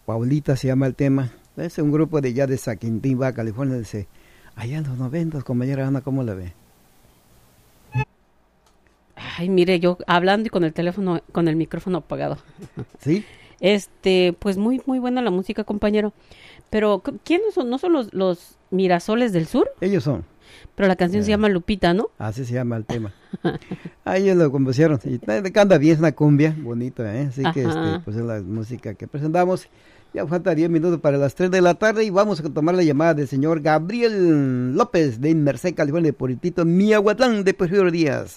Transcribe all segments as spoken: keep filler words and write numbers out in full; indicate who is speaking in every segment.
Speaker 1: Paulita se llama el tema. Es un grupo de ya de Saquintín, Baja California. Dice, allá en los noventas, compañera Ana, ¿cómo la ve?
Speaker 2: Ay, mire, yo hablando y con el teléfono, con el micrófono apagado.
Speaker 1: ¿Sí?
Speaker 2: Este, pues muy, muy buena la música, compañero. Pero, ¿quiénes son? ¿No son los, los Mirasoles del Sur?
Speaker 1: Ellos son.
Speaker 2: Pero la canción eh. se llama Lupita, ¿no?
Speaker 1: Así se llama el tema. Ahí ellos lo compusieron. Y canta bien, es una cumbia bonita, ¿eh? Así Ajá. que este, pues es la música que presentamos. Ya falta diez minutos para las tres de la tarde y vamos a tomar la llamada del señor Gabriel López de Merced, California, de Puritito, Miahuatlán, de Porfirio Díaz.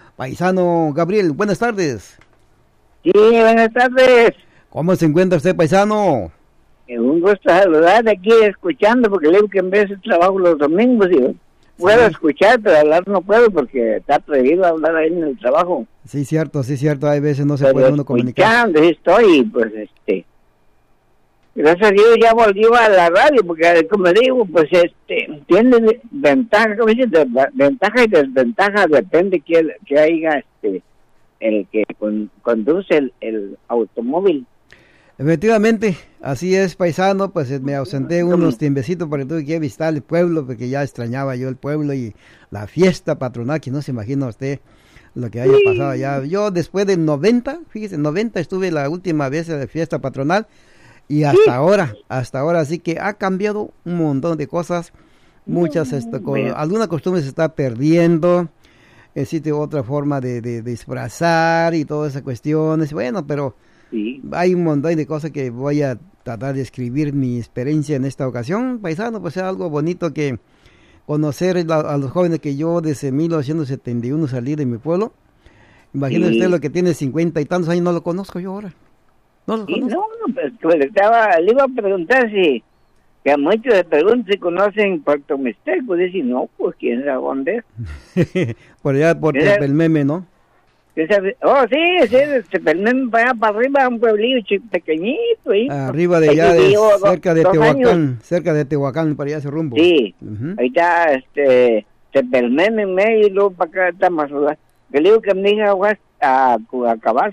Speaker 1: Paisano Gabriel, buenas tardes.
Speaker 3: Sí, buenas tardes.
Speaker 1: ¿Cómo se encuentra usted, paisano?
Speaker 3: Un gusto saludar aquí escuchando, porque le digo que en vez de trabajo los domingos, y puedo sí. escuchar, pero hablar no puedo porque está prohibido hablar ahí en el trabajo.
Speaker 1: Sí, cierto, sí, cierto, hay veces no se
Speaker 3: pero
Speaker 1: puede uno comunicar.
Speaker 3: Escuchando, estoy, pues, este, gracias a Dios ya volvió a la radio, porque como digo, pues, este, tiene ventaja, ¿cómo dice? De, ventaja y desventaja, depende que, que haya, este, el que con, conduce el, el automóvil.
Speaker 1: Efectivamente, así es, paisano, pues me ausenté unos tiempecitos porque tuve que visitar el pueblo, porque ya extrañaba yo el pueblo y la fiesta patronal, que no se imagina usted lo que haya sí. pasado allá. Yo después del noventa, fíjese, noventa estuve la última vez en la fiesta patronal y hasta sí. ahora, hasta ahora, así que ha cambiado un montón de cosas, muchas, esto, con, alguna costumbre se está perdiendo, existe otra forma de, de, de disfrazar y todas esas cuestiones, bueno, pero... Sí. Hay un montón de cosas que voy a tratar de escribir mi experiencia en esta ocasión, paisano, pues es algo bonito que conocer la, a los jóvenes que yo desde mil novecientos setenta y uno salí de mi pueblo. Imagínese sí. usted lo que tiene cincuenta y tantos años, no lo conozco yo ahora. No lo conozco.
Speaker 3: No, no, pues, pues estaba, le iba a preguntar si, que a muchos les preguntan si conocen Puerto Mixteco, dice no, pues quién sabe dónde es.
Speaker 1: Por allá, por el meme, ¿no?
Speaker 3: Oh, sí, sí, se permiten para allá para arriba, un pueblillo pequeñito. ¿eh?
Speaker 1: Arriba de allá, de, cerca de Tehuacán, años. cerca de Tehuacán, para allá ese rumbo.
Speaker 3: Sí, uh-huh. ahí está, este, se permiten en medio y luego para acá está más. Que le digo que mi hija va a, a acabar